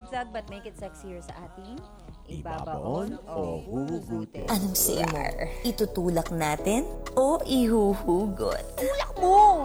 zigzag but make it sexier sa ating ibabaon o huhugutin. Anong say mo? Itutulak natin o ihuhugot? Tulak mo!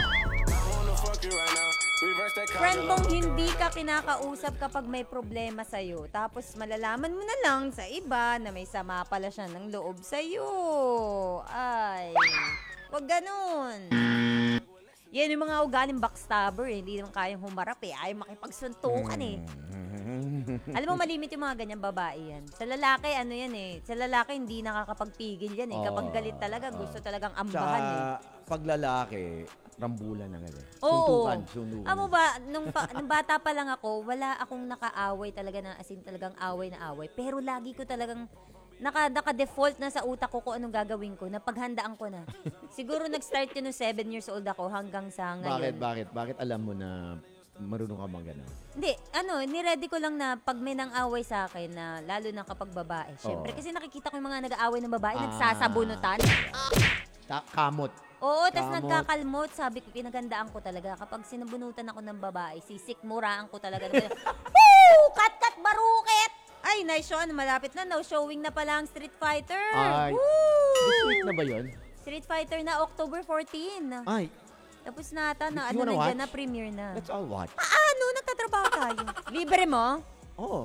Friend mong hindi ka kinakausap kapag may problema sa'yo. Tapos malalaman mo na lang sa iba na may sama pala siya ng loob sa'yo. Ay, wag ganun. Yan yung mga ugaling backstabber eh. Hindi naman kayang humarap eh. Ayaw makipagsuntukan eh. Alam mo, malimit yung mga ganyang babae yan. Sa lalaki, ano yan eh. Sa lalaki, hindi nakakapagpigil yan eh. Kapag galit talaga, gusto talagang ambahan eh. Pag lalaki, rambulan na agad. Oo. Suntukan. Amo ba, nung bata pa lang ako, wala akong nakaaway talaga na, as in talagang away na away. Pero lagi ko talagang naka-default na sa utak ko kung anong gagawin ko, na paghandaan ko na. Siguro nag-start yun nung 7 years old ako hanggang sa ngayon. Bakit alam mo na marunong ka mag-ano? Hindi, niready ko lang na pag may nang-away sa akin na lalo na kapag babae. Siyempre, kasi nakikita ko yung mga nag-aaway ng babae, nagsasabunutan. Kamot. Oo, tas nagkakalmot. Sabi ko, pinagandaan ko talaga. Kapag sinabunutan ako ng babae, sisikmuraan ko talaga. Woo! Kat-kat barukit! Ay, nice show. Malapit na. No, showing na pala ang Street Fighter. Ay, woo! Street na ba yun? Street Fighter na October 14. Ay. Tapos na ata na, na premiere na. Let's all watch. Nagtatrabaho tayo. Libre mo? Oo.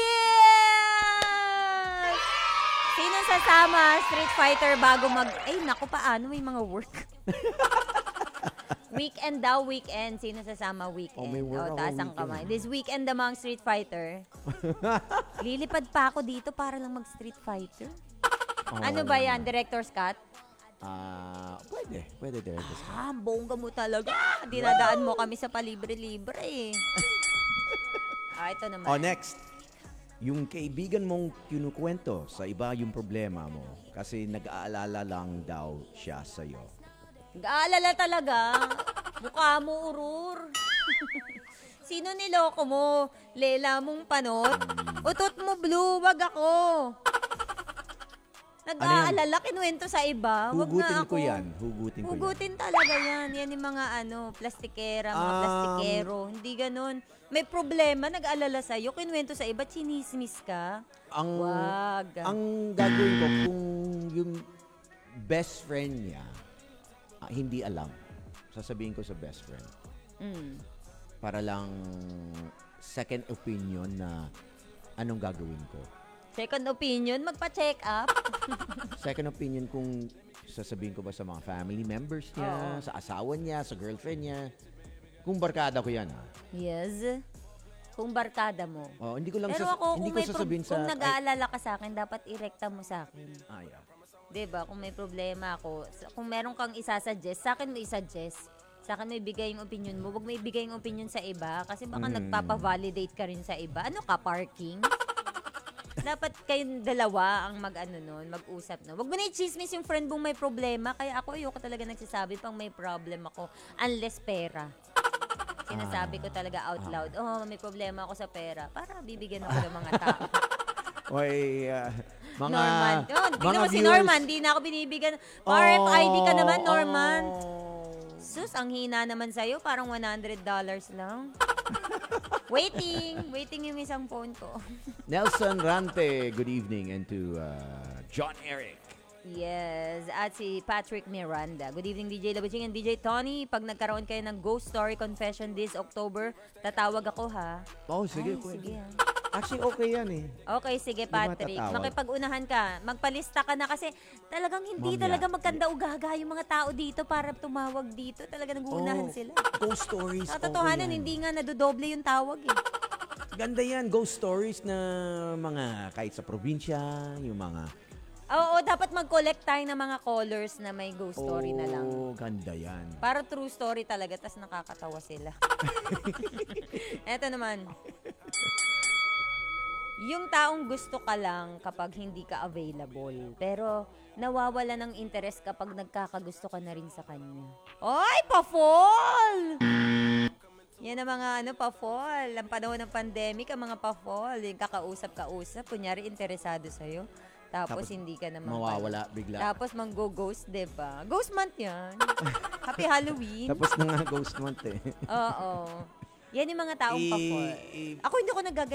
Yes! Sino sasama Street Fighter bago ay, naku, paano? May mga work. Weekend daw, weekend. Sino sasama weekend? May work taas ang kamay. This weekend namang Street Fighter. Lilipad pa ako dito para lang mag-Street Fighter. Ano ba yan? Director's cut? Pwede director's cut. Bongga mo talaga. Dinadaan mo kami sa palibre-libre eh. Ito naman. Next. Yung kaibigan mong kinukwento sa iba yung problema mo kasi nag-aalala lang daw siya sa'yo. Nag-aalala talaga. Mukha mo urur. Sino niloko mo? Lela mong panot? Utot mo blue, wag ako. Nag-aalala, kinuwento sa iba. Wag na ako. Hugutin ko yan. Hugutin talaga yan. Yan yung mga plastikera, mga plastikero. Hindi ganun. May problema, nag-aalala sa'yo, kinuwento sa iba, chinismis ka. Wag. Ang gagawin ko kung yung best friend niya, hindi alam. Sasabihin ko sa best friend. Para lang second opinion na anong gagawin ko. Second opinion, magpa-check up. Second opinion kung sasabihin ko ba sa mga family members niya, sa asawa niya, sa girlfriend niya. Kung barkada ko yan, Yes. Kung barkada mo. Hindi ko lang Pero ako, hindi ko sasabihin kung nag-aalala ka sa akin, dapat irekta mo sa akin. Yeah. Diba? Kung may problema ako, kung meron kang isasuggest, sa akin mo isuggest. Sa akin mo ibigay yung opinion mo. Huwag mo ibigay yung opinion sa iba kasi baka nagpapa-validate ka rin sa iba. Ano ka, parking? Dapat kayong dalawa ang mag-usap no. Wag mo na i-chismis yung friend mong may problema. Kaya ako ayoko talaga nagsasabi pang may problem ako. Unless pera. Sinasabi ko talaga out loud, may problema ako sa pera. Para bibigyan ako ng mga tao. Mga Norman. Tingnan mo si viewers. Norman, di na ako binibigyan. RFID ka naman, Norman. Sus, ang hina naman sa'yo. Parang $100 lang. Waiting yung isang phone ko. Nelson Rante, good evening. And to John Eric. Yes, at si Patrick Miranda. Good evening, DJ Labaching and DJ Tony. Pag nagkaroon kayo ng ghost story confession this October, tatawag ako ha. Sige. Sige. Actually, okay yan eh. Okay, sige Patrick. Makipag-unahan ka. Magpalista ka na kasi talagang hindi talaga magkanda-ugaga yung mga tao dito para tumawag dito. Talaga nag-uunahan sila. Ghost stories. Sa totohanan, hindi nga nadodoble yung tawag eh. Ganda yan. Ghost stories na mga kahit sa probinsya, yung mga... Oo, dapat mag-collect tayo ng mga callers na may ghost story na lang. Ganda yan. Para true story talaga, tas nakakatawa sila. Eto naman. Yung taong gusto ka lang kapag hindi ka available, pero nawawala ng interest kapag nagkakagusto ka na rin sa kanya. Ay, pa-fall! Yan ang mga pa-fall. Ang panahon ng pandemic, ang mga pa-fall. Yung kakausap-kausap, kunyari interesado sa'yo. Tapos hindi ka naman mawawala bigla. Tapos mang-go-ghost, diba? Ghost month yan. Happy Halloween. Tapos na nga ghost month eh. Oo. Yan yung mga taong pa-fall. Ako hindi ko nagaganyan.